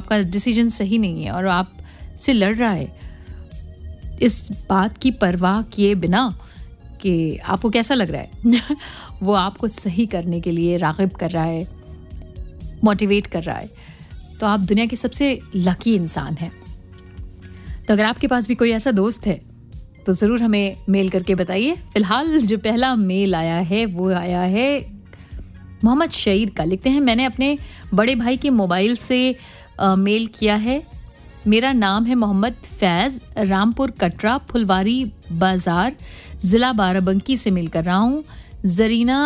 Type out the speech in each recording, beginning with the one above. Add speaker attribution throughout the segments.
Speaker 1: आपका डिसीजन सही नहीं है और आप से लड़ रहा है, इस बात की परवाह किए बिना कि आपको कैसा लग रहा है वो आपको सही करने के लिए राग़िब कर रहा है, मोटिवेट कर रहा है, तो आप दुनिया के सबसे लकी इंसान हैं। तो अगर आपके पास भी कोई ऐसा दोस्त है तो ज़रूर हमें मेल करके बताइए। फ़िलहाल जो पहला मेल आया है वो आया है मोहम्मद शहीर का। लिखते हैं, मैंने अपने बड़े भाई के मोबाइल से मेल किया है। मेरा नाम है मोहम्मद फैज़, रामपुर कटरा फुलवारी बाज़ार ज़िला बाराबंकी से मेल कर रहा हूँ। ज़रीना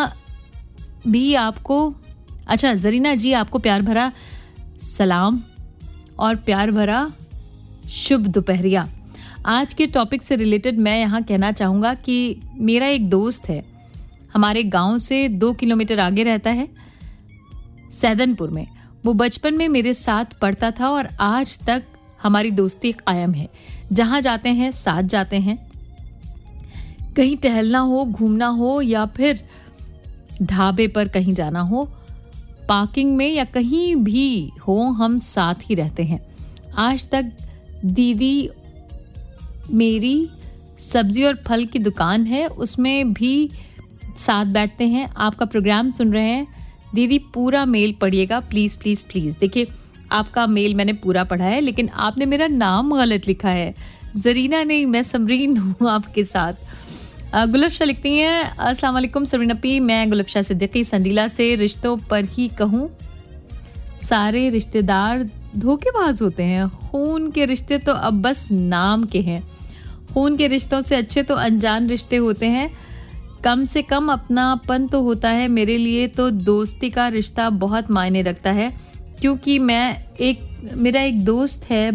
Speaker 1: जी आपको प्यार भरा सलाम और प्यार भरा शुभ दोपहरिया। आज के टॉपिक से रिलेटेड मैं यहाँ कहना चाहूँगा कि मेरा एक दोस्त है, हमारे गांव से 2 किलोमीटर आगे रहता है, सैदनपुर में। वो बचपन में मेरे साथ पढ़ता था और आज तक हमारी दोस्ती कायम है। जहाँ जाते हैं साथ जाते हैं, कहीं टहलना हो, घूमना हो या फिर ढाबे पर कहीं जाना हो, पार्किंग में या कहीं भी हो, हम साथ ही रहते हैं। आज तक दीदी मेरी सब्जी और फल की दुकान है, उसमें भी साथ बैठते हैं। आपका प्रोग्राम सुन रहे हैं दीदी, पूरा मेल पढ़िएगा प्लीज़ प्लीज़ प्लीज़। देखिए, आपका मेल मैंने पूरा पढ़ा है, लेकिन आपने मेरा नाम गलत लिखा है। जरीना नहीं, मैं समरीन हूँ आपके साथ। गुलफ्शा लिखती हैं, अस्सलाम वालेकुम समरीन अपी, मैं गुलफ्शा सिद्दीकी संडीला से। रिश्तों पर ही कहूँ, सारे रिश्तेदार धोखेबाज होते हैं। खून के रिश्ते तो अब बस नाम के हैं। खून के रिश्तों से अच्छे तो अनजान रिश्ते होते हैं। कम से कम अपनापन तो होता है। मेरे लिए तो दोस्ती का रिश्ता बहुत मायने रखता है, क्योंकि मेरी एक दोस्त है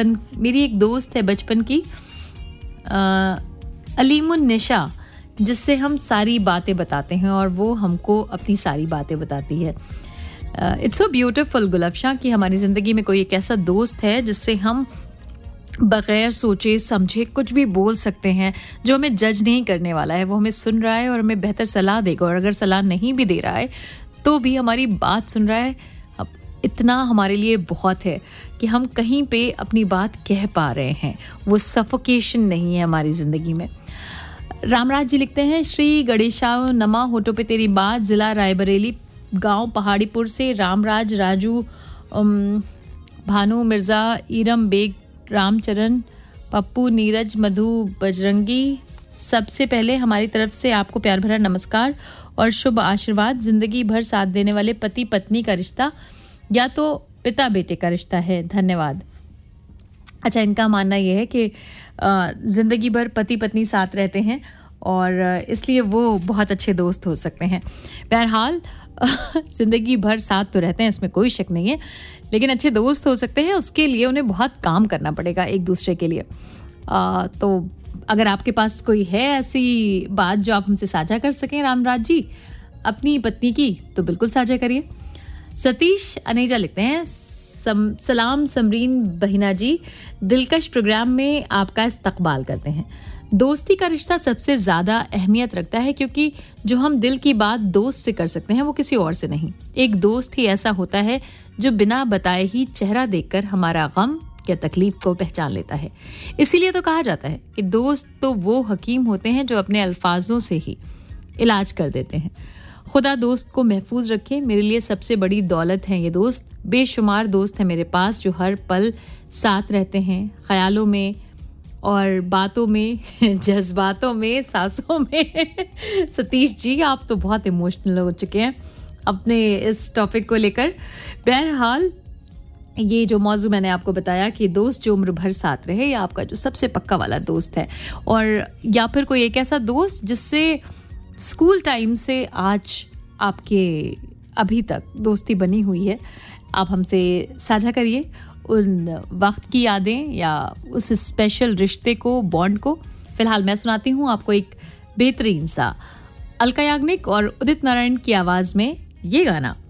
Speaker 1: बचपन की, अलीमुन निशा, जिससे हम सारी बातें बताते हैं और वो हमको अपनी सारी बातें बताती है। इट्स सो ब्यूटिफुल गुलफ्शा कि हमारी ज़िंदगी में कोई एक ऐसा दोस्त है जिससे हम बग़ैर सोचे समझे कुछ भी बोल सकते हैं, जो हमें जज नहीं करने वाला है। वो हमें सुन रहा है और हमें बेहतर सलाह देगा, और अगर सलाह नहीं भी दे रहा है तो भी हमारी बात सुन रहा है। अब इतना हमारे लिए बहुत है कि हम कहीं पे अपनी बात कह पा रहे हैं, वो सफोकेशन नहीं है हमारी ज़िंदगी में। रामराज जी लिखते हैं, श्री गणेशाओ नमा, होठों पे तेरी बात, ज़िला रायबरेली, गांव पहाड़ीपुर से रामराज, राजू, भानु मिर्ज़ा, ईरम बेग, रामचरण, पप्पू, नीरज, मधु, बजरंगी, सबसे पहले हमारी तरफ से आपको प्यार भरा नमस्कार और शुभ आशीर्वाद। ज़िंदगी भर साथ देने वाले पति पत्नी का रिश्ता या तो पिता बेटे का रिश्ता है। धन्यवाद। अच्छा, इनका मानना यह है कि ज़िंदगी भर पति पत्नी साथ रहते हैं और इसलिए वो बहुत अच्छे दोस्त हो सकते हैं। बहरहाल ज़िंदगी भर साथ तो रहते हैं, इसमें कोई शक नहीं है, लेकिन अच्छे दोस्त हो सकते हैं, उसके लिए उन्हें बहुत काम करना पड़ेगा एक दूसरे के लिए। तो अगर आपके पास कोई है ऐसी बात जो आप हमसे साझा कर सकें रामराज जी अपनी पत्नी की, तो बिल्कुल साझा करिए। सतीश अनेजा लिखते हैं, सलाम समरीन बहिना जी, दिलकश प्रोग्राम में आपका इस्तकबाल करते हैं। दोस्ती का रिश्ता सबसे ज़्यादा अहमियत रखता है, क्योंकि जो हम दिल की बात दोस्त से कर सकते हैं वो किसी और से नहीं। एक दोस्त ही ऐसा होता है जो बिना बताए ही चेहरा देखकर हमारा गम या तकलीफ को पहचान लेता है। इसीलिए तो कहा जाता है कि दोस्त तो वो हकीम होते हैं जो अपने अल्फाजों से ही इलाज कर देते हैं। खुदा दोस्त को महफूज रखे। मेरे लिए सबसे बड़ी दौलत है ये दोस्त। बेशुमार दोस्त हैं मेरे पास जो हर पल साथ रहते हैं, ख्यालों में और बातों में, जज्बातों में, सांसों में। सतीश जी, आप तो बहुत इमोशनल हो चुके हैं अपने इस टॉपिक को लेकर। बहरहाल, ये जो मौजू मैंने आपको बताया कि दोस्त जो उम्र भर साथ रहे, या आपका जो सबसे पक्का वाला दोस्त है, और या फिर कोई एक ऐसा दोस्त जिससे स्कूल टाइम से आज आपके अभी तक दोस्ती बनी हुई है, आप हमसे साझा करिए उन वक्त की यादें या उस स्पेशल रिश्ते को, बॉन्ड को। फिलहाल मैं सुनाती हूँ आपको एक बेहतरीन सा अलका याग्निक और उदित नारायण की आवाज़ में ये गाना।